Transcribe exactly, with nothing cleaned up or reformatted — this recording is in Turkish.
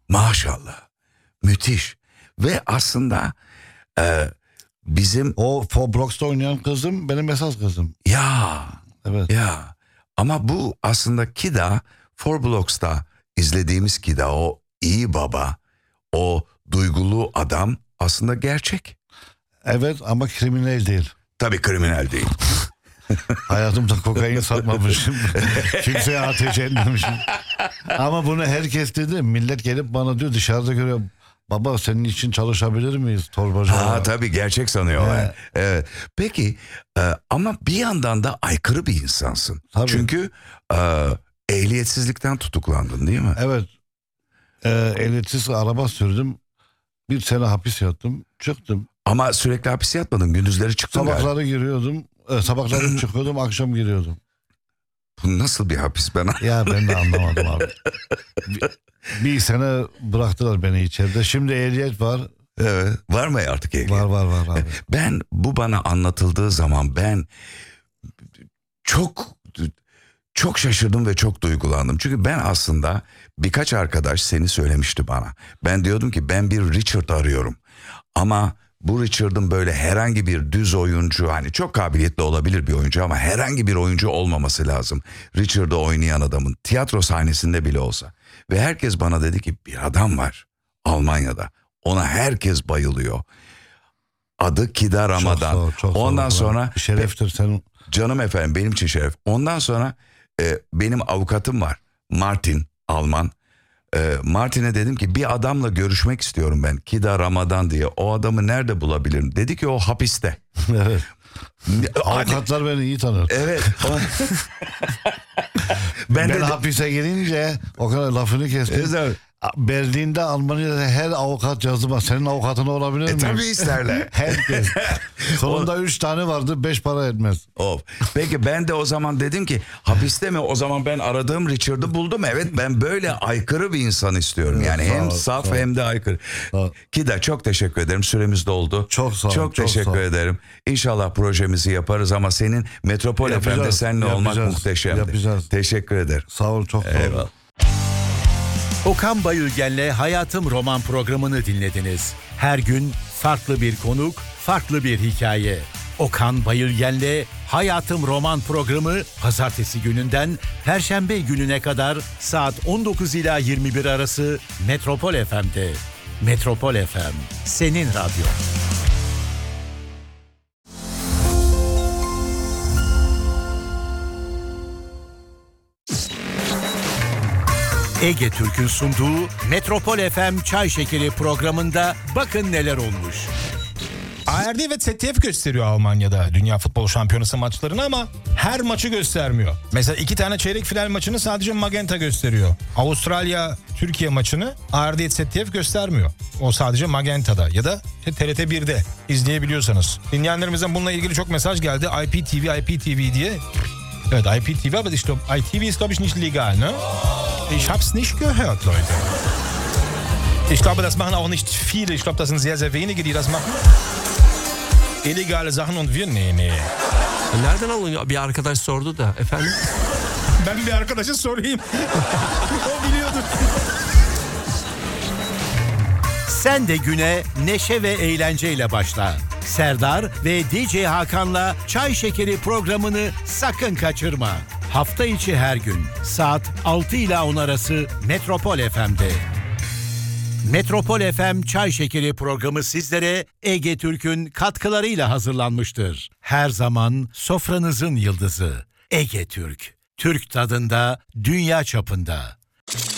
Maşallah. Müthiş. Ve aslında e, bizim... O Roblox'ta oynayan kızım benim esas kızım. Ya. Evet. Ya. Ama bu aslında Kida, Roblox'ta izlediğimiz Kida, o iyi baba, o duygulu adam aslında gerçek. Evet ama kriminal değil. Tabii kriminal değil. Hayatımda kokain satmamışım. Kimseye ateş etmemişim. Ama bunu herkes dedi. Millet gelip bana diyor, dışarıda görüyor. Baba senin için çalışabilir miyiz torbacı? Ha tabii gerçek sanıyorlar. Evet. Evet. Peki e, ama bir yandan da aykırı bir insansın. Tabii. Çünkü e, ehliyetsizlikten tutuklandın değil mi? Evet. E, ehliyetsiz araba sürdüm. Bir sene hapis yattım. Çıktım. Ama sürekli hapis yatmadın. Gündüzleri çıktın Sabahları galiba. giriyordum. E, sabahları çıkıyordum. Akşam giriyordum. Bu nasıl bir hapis ben? Ya ben de anlamadım abi. Bir, bir sene bıraktılar beni içeride. Şimdi ehliyet var. Evet. Var mı artık ehliyet? Var var var abi. Ben bu bana anlatıldığı zaman ben çok çok şaşırdım ve çok duygulandım. Çünkü ben aslında birkaç arkadaş seni söylemişti bana. Ben diyordum ki ben bir Richard arıyorum. Ama bu Richard'ın böyle herhangi bir düz oyuncu, hani çok kabiliyetli olabilir bir oyuncu ama herhangi bir oyuncu olmaması lazım. Richard'ı oynayan adamın tiyatro sahnesinde bile olsa. Ve herkes bana dedi ki bir adam var Almanya'da. Ona herkes bayılıyor. Adı Kida Ramadan. Çok sağ ol, çok Ondan sağ ol. sonra şereftir senin. Canım efendim, benim için şeref. Ondan sonra e, benim avukatım var. Martin, Alman. E, Martin'e dedim ki bir adamla görüşmek istiyorum ben. Kida Ramadan diye. O adamı nerede bulabilirim? Dedi ki o hapiste. Evet. Avukatlar beni iyi tanır. Evet. ben ben ben de hapise girince o kadar lafını kestim. Evet. Berlin'de, Almanya'da her avukat yazdı. Senin avukatın olabilir mi? E, tabii isterler. Herkes. Sonunda üç tane vardı, beş para etmez. Of. Peki ben de o zaman dedim ki hapiste mi? O zaman ben aradığım Richard'ı buldum. Evet, ben böyle aykırı bir insan istiyorum. Evet, Yani hem ol, saf hem de aykırı. Kida çok teşekkür ederim. Süremiz doldu. Çok sağ ol. Çok, çok teşekkür sağ ol. ederim. İnşallah projemizi yaparız ama senin Metropol Yapacağız, F M'de seninle olmak yapacağız, muhteşemdi. yapacağız. Teşekkür ederim. Sağ ol, çok sağ ol. Eyvallah. Okan Bayülgen'le Hayatım Roman programını dinlediniz. Her gün farklı bir konuk, farklı bir hikaye. Okan Bayülgen'le Hayatım Roman programı pazartesi gününden perşembe gününe kadar saat on dokuz ila yirmi bir arası Metropol F M'de. Metropol F M, senin radyo. Ege Türk'ün sunduğu Metropol F M Çay Şekeri programında bakın neler olmuş. A R D ve Z D F gösteriyor Almanya'da Dünya Futbol Şampiyonası maçlarını ama her maçı göstermiyor. Mesela iki tane çeyrek final maçını sadece Magenta gösteriyor. Avustralya Türkiye maçını A R D Z D F göstermiyor. O sadece Magenta'da ya da T R T bir'de izleyebiliyorsanız. Dinleyenlerimizden bununla ilgili çok mesaj geldi. I P T V, I P T V diye. Evet, I P T V, aber ich glaube, I T V ist glaube ich nicht legal, ne? Ich hab's nicht gehört, Leute. Ich glaube, das machen auch nicht viele. Ich glaube, das sind sehr, sehr wenige, die das machen. İllegale Sachen und wir nee nee. Nereden alınıyor? Bir arkadaş sordu da efendim. Ben bir arkadaşa sorayım. O biliyordur. Sen de güne neşe ve eğlenceyle başla. Serdar ve D J Hakan'la Çay Şekeri programını sakın kaçırma. Hafta içi her gün saat altı ila on arası Metropol F M'de. Metropol F M Çay Şekeri programı sizlere Ege Türk'ün katkılarıyla hazırlanmıştır. Her zaman sofranızın yıldızı Ege Türk. Türk tadında, dünya çapında.